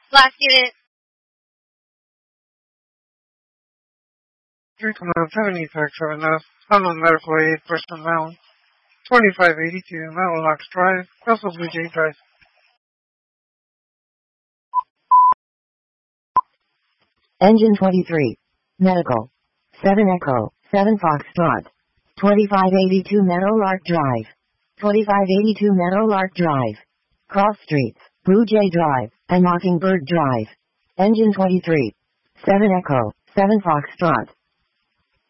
Last unit. Command 70 F, Sunland Medical Aid Personnel, 2582 Metal Locks Drive, Russell Blue Jay Drive. Engine 23. Medical. 7 Echo, 7 Foxtrot. 2582 Meadowlark Drive. 2582 Meadowlark Drive. Cross Streets, Blue Jay Drive, and Mockingbird Drive. Engine 23. 7 Echo, 7 Foxtrot.